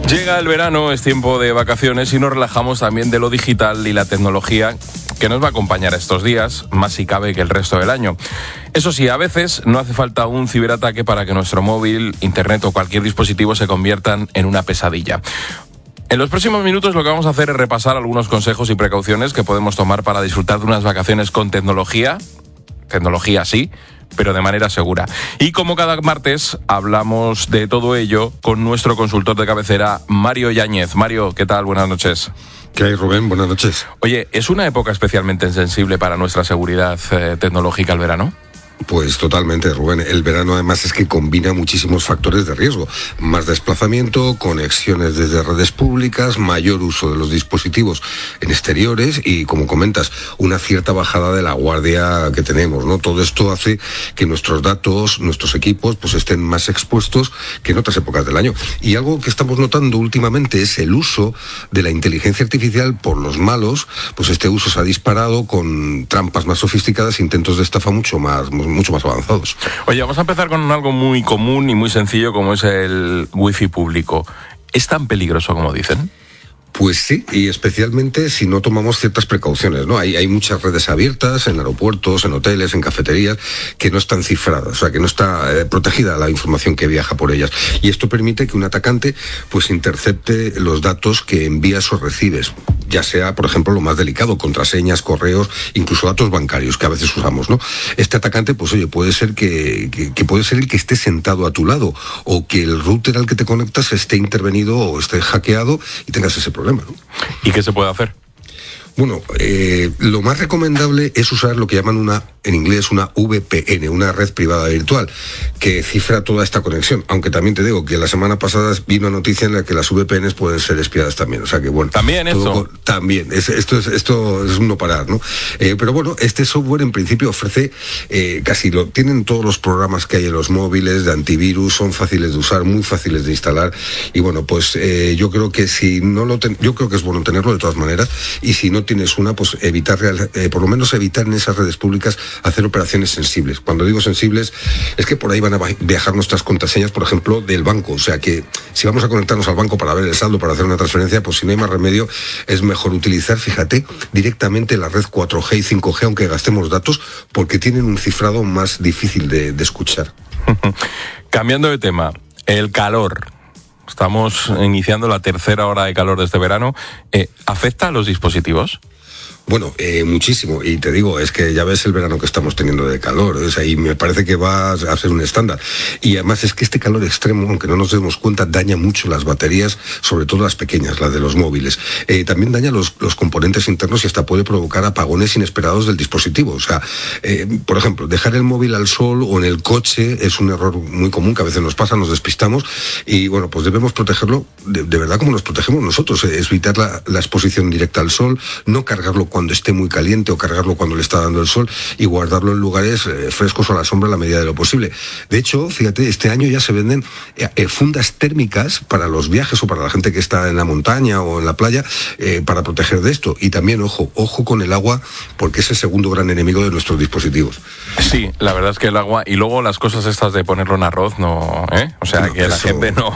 Llega el verano, es tiempo de vacaciones y nos relajamos también de lo digital y la tecnología que nos va a acompañar estos días, más si cabe que el resto del año. Eso sí, a veces no hace falta un ciberataque para que nuestro móvil, internet o cualquier dispositivo se conviertan en una pesadilla. En los próximos minutos lo que vamos a hacer es repasar algunos consejos y precauciones que podemos tomar para disfrutar de unas vacaciones con tecnología sí, pero de manera segura. Y como cada martes, hablamos de todo ello con nuestro consultor de cabecera, Mario Yáñez. Mario, ¿qué tal? Buenas noches. ¿Qué hay, Rubén? Buenas noches. Oye, ¿es una época especialmente sensible para nuestra seguridad tecnológica el verano? Pues totalmente, Rubén. El verano además es que combina muchísimos factores de riesgo. Más desplazamiento, conexiones desde redes públicas, mayor uso de los dispositivos en exteriores y, como comentas, una cierta bajada de la guardia que tenemos, ¿no? Todo esto hace que nuestros datos, nuestros equipos, pues estén más expuestos que en otras épocas del año. Y algo que estamos notando últimamente es el uso de la inteligencia artificial por los malos. Pues este uso se ha disparado con trampas más sofisticadas, intentos de estafa mucho más avanzados. Oye, vamos a empezar con algo muy común y muy sencillo como es el wifi público. ¿Es tan peligroso como dicen? Pues sí, y especialmente si no tomamos ciertas precauciones, ¿no? Hay muchas redes abiertas en aeropuertos, en hoteles, en cafeterías, que no están cifradas, o sea, que no está protegida la información que viaja por ellas. Y esto permite que un atacante, pues, intercepte los datos que envías o recibes, ya sea, por ejemplo, lo más delicado, contraseñas, correos, incluso datos bancarios que a veces usamos, ¿no? Este atacante, pues, oye, puede ser que puede ser el que esté sentado a tu lado, o que el router al que te conectas esté intervenido o esté hackeado y tengas ese problema, ¿no? ¿Y qué se puede hacer? Bueno, lo más recomendable es usar lo que llaman en inglés una VPN, una red privada virtual, que cifra toda esta conexión. Aunque también te digo que la semana pasada vi una noticia en la que las VPNs pueden ser espiadas también. O sea que bueno. ¿También eso? También. Esto es un no parar, ¿no? Pero bueno, este software en principio ofrece tienen todos los programas que hay en los móviles de antivirus, son fáciles de usar, muy fáciles de instalar. Y bueno, pues yo creo que yo creo que es bueno tenerlo de todas maneras. Y si no tienes una, pues por lo menos evitar en esas redes públicas hacer operaciones sensibles. Cuando digo sensibles, es que por ahí van a viajar nuestras contraseñas, por ejemplo, del banco. O sea que si vamos a conectarnos al banco para ver el saldo, para hacer una transferencia, pues si no hay más remedio, es mejor utilizar, fíjate, directamente la red 4G y 5G, aunque gastemos datos, porque tienen un cifrado más difícil de escuchar. Cambiando de tema, el calor. Estamos iniciando la tercera hora de calor de este verano. ¿Afecta a los dispositivos? Bueno, muchísimo, y te digo, es que ya ves el verano que estamos teniendo de calor, o sea, y me parece que va a ser un estándar. Y además es que este calor extremo, aunque no nos demos cuenta, daña mucho las baterías, sobre todo las pequeñas, las de los móviles. También daña los componentes internos y hasta puede provocar apagones inesperados del dispositivo. O sea, por ejemplo, dejar el móvil al sol o en el coche es un error muy común que a veces nos pasa, nos despistamos, y bueno, pues debemos protegerlo de verdad como nos protegemos nosotros, evitar la exposición directa al sol, no cargarlo cuando esté muy caliente o cargarlo cuando le está dando el sol y guardarlo en lugares frescos o a la sombra a la medida de lo posible. De hecho, fíjate, este año ya se venden fundas térmicas para los viajes o para la gente que está en la montaña o en la playa para proteger de esto. Y también, ojo con el agua, porque es el segundo gran enemigo de nuestros dispositivos. Sí, la verdad es que el agua, y luego las cosas estas de ponerlo en arroz, no, o sea, no, que la gente no...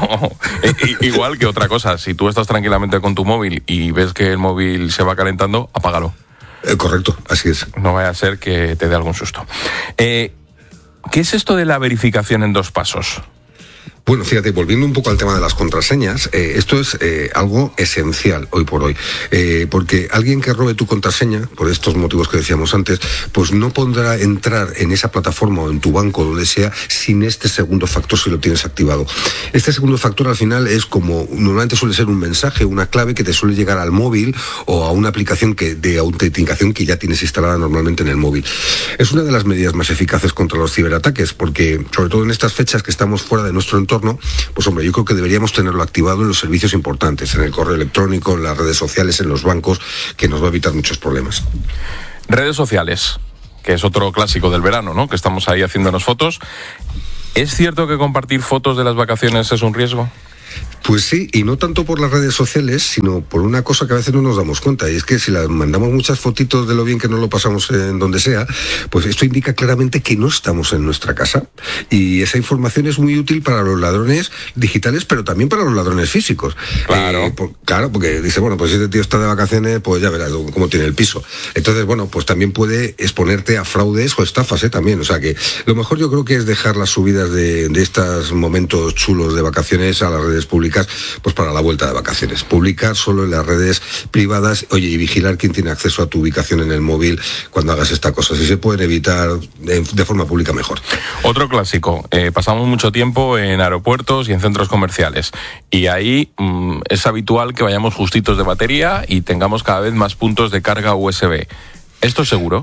Igual que otra cosa, si tú estás tranquilamente con tu móvil y ves que el móvil se va calentando, apágalo. Correcto, así es. No vaya a ser que te dé algún susto. ¿Qué es esto de la verificación en 2 pasos? Bueno, fíjate, volviendo un poco al tema de las contraseñas, esto es algo esencial hoy por hoy, porque alguien que robe tu contraseña, por estos motivos que decíamos antes, pues no podrá entrar en esa plataforma o en tu banco, donde sea, sin este segundo factor si lo tienes activado. Este segundo factor al final es como, normalmente suele ser un mensaje, una clave que te suele llegar al móvil o a una aplicación de autenticación que ya tienes instalada normalmente en el móvil. Es una de las medidas más eficaces contra los ciberataques, porque sobre todo en estas fechas que estamos fuera de nuestro entorno, pues hombre, yo creo que deberíamos tenerlo activado en los servicios importantes, en el correo electrónico, en las redes sociales, en los bancos, que nos va a evitar muchos problemas. Redes sociales, que es otro clásico del verano, ¿no? Que estamos ahí haciéndonos fotos. ¿Es cierto que compartir fotos de las vacaciones es un riesgo? Pues sí, y no tanto por las redes sociales, sino por una cosa que a veces no nos damos cuenta, y es que si las mandamos muchas fotitos de lo bien que nos lo pasamos en donde sea, pues esto indica claramente que no estamos en nuestra casa. Y esa información es muy útil para los ladrones digitales, pero también para los ladrones físicos. Claro. Claro, porque dice, bueno, pues si este tío está de vacaciones, pues ya verás cómo tiene el piso. Entonces, bueno, pues también puede exponerte a fraudes o estafas, también. O sea que lo mejor yo creo que es dejar las subidas de estos momentos chulos de vacaciones a las redes públicas, pues para la vuelta de vacaciones. Publicar solo en las redes privadas, oye, y vigilar quién tiene acceso a tu ubicación en el móvil cuando hagas esta cosa. Si se pueden evitar de forma pública, mejor. Otro clásico, pasamos mucho tiempo en aeropuertos y en centros comerciales, y ahí es habitual que vayamos justitos de batería y tengamos cada vez más puntos de carga USB. ¿Esto es seguro?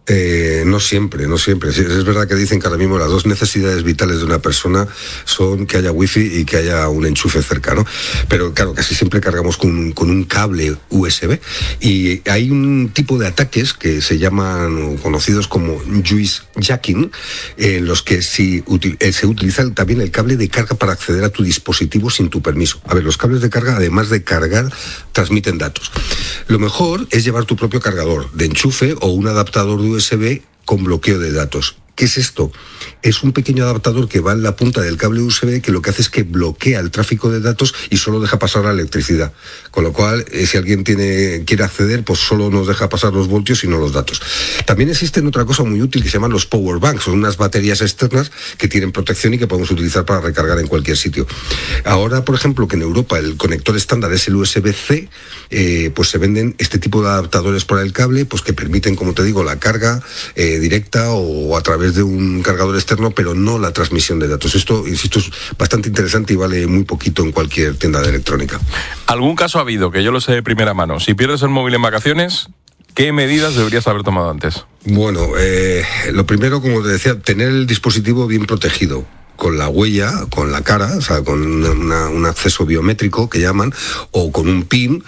No siempre. Es verdad que dicen que ahora mismo las dos necesidades vitales de una persona son que haya wifi y que haya un enchufe cercano. Pero claro, casi siempre cargamos con un cable USB. Y hay un tipo de ataques que se llaman, conocidos como juicejacking, en los que se utiliza también el cable de carga para acceder a tu dispositivo sin tu permiso. A ver, los cables de carga, además de cargar, transmiten datos. Lo mejor es llevar tu propio cargador de enchufe o un adaptador de USB con bloqueo de datos. ¿Qué es esto? Es un pequeño adaptador que va en la punta del cable USB, que lo que hace es que bloquea el tráfico de datos y solo deja pasar la electricidad. Con lo cual, si alguien quiere acceder, pues solo nos deja pasar los voltios y no los datos. También existen otra cosa muy útil que se llaman los power banks, son unas baterías externas que tienen protección y que podemos utilizar para recargar en cualquier sitio. Ahora, por ejemplo, que en Europa el conector estándar es el USB-C, pues se venden este tipo de adaptadores para el cable, pues que permiten, como te digo, la carga directa o a través de un cargador externo, pero no la transmisión de datos. Esto, insisto, es bastante interesante y vale muy poquito en cualquier tienda de electrónica. ¿Algún caso ha habido, que yo lo sé de primera mano? Si pierdes el móvil en vacaciones, ¿qué medidas deberías haber tomado antes? Bueno, lo primero, como te decía, tener el dispositivo bien protegido, con la huella, con la cara, o sea, con un acceso biométrico que llaman, o con un PIN,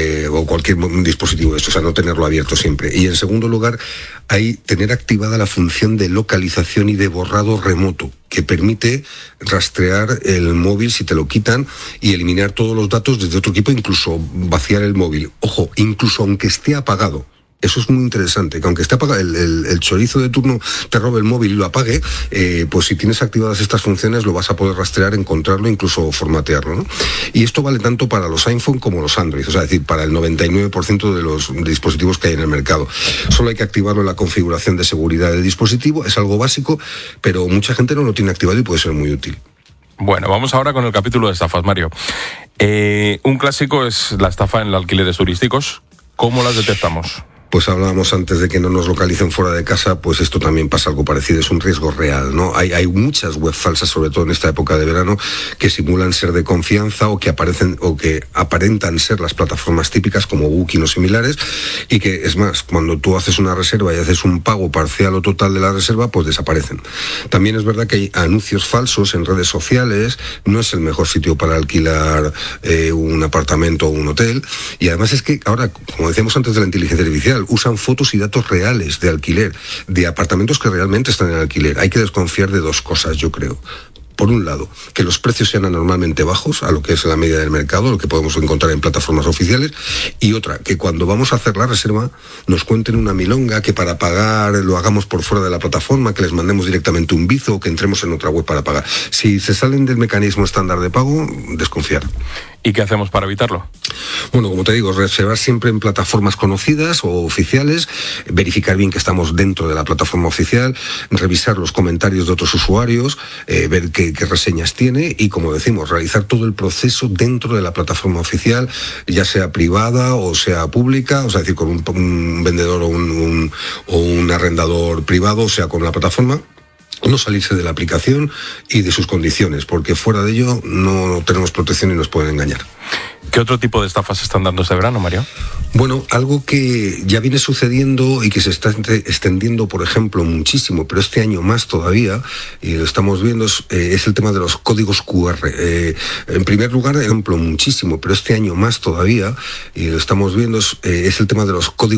o cualquier dispositivo de esto, o sea, no tenerlo abierto siempre. Y en segundo lugar, tener activada la función de localización y de borrado remoto, que permite rastrear el móvil si te lo quitan y eliminar todos los datos desde otro equipo, incluso vaciar el móvil. Ojo, incluso aunque esté apagado. Eso es muy interesante, que aunque esté apagado, el chorizo de turno te robe el móvil y lo apague, pues si tienes activadas estas funciones lo vas a poder rastrear, encontrarlo, incluso formatearlo, ¿no? Y esto vale tanto para los iPhone como los Android, o sea, es decir, para el 99% de los dispositivos que hay en el mercado. Solo hay que activarlo en la configuración de seguridad del dispositivo, es algo básico, pero mucha gente no lo tiene activado y puede ser muy útil. Bueno, vamos ahora con el capítulo de estafas, Mario. Un clásico es la estafa en los alquileres turísticos. ¿Cómo las detectamos? Pues hablábamos antes de que no nos localicen fuera de casa, pues esto también pasa algo parecido, es un riesgo real, ¿no? Hay muchas webs falsas, sobre todo en esta época de verano, que simulan ser de confianza o que aparentan ser las plataformas típicas como Booking o similares, y que, es más, cuando tú haces una reserva y haces un pago parcial o total de la reserva, pues desaparecen. También es verdad que hay anuncios falsos en redes sociales, no es el mejor sitio para alquilar un apartamento o un hotel, y además es que ahora, como decíamos antes de la inteligencia artificial, usan fotos y datos reales de alquiler, de apartamentos que realmente están en alquiler. Hay que desconfiar de dos cosas, yo creo. Por un lado, que los precios sean anormalmente bajos a lo que es la media del mercado, lo que podemos encontrar en plataformas oficiales, y otra, que cuando vamos a hacer la reserva nos cuenten una milonga, que para pagar lo hagamos por fuera de la plataforma, que les mandemos directamente un Bizum o que entremos en otra web para pagar. Si se salen del mecanismo estándar de pago, desconfiar. ¿Y qué hacemos para evitarlo? Bueno, como te digo, reservar siempre en plataformas conocidas o oficiales, verificar bien que estamos dentro de la plataforma oficial, revisar los comentarios de otros usuarios, ver qué reseñas tiene y, como decimos, realizar todo el proceso dentro de la plataforma oficial, ya sea privada o sea pública, o sea, decir, con un vendedor o un arrendador privado, o sea, con la plataforma. No salirse de la aplicación y de sus condiciones, porque fuera de ello no tenemos protección y nos pueden engañar. ¿Qué otro tipo de estafas se están dando este verano, Mario? Bueno, algo que ya viene sucediendo y que se está extendiendo, por ejemplo, muchísimo, pero este año más todavía, y lo estamos viendo, es el tema de los códigos QR. En primer lugar, ejemplo, muchísimo, pero este año más todavía, y lo estamos viendo, es el tema de los códigos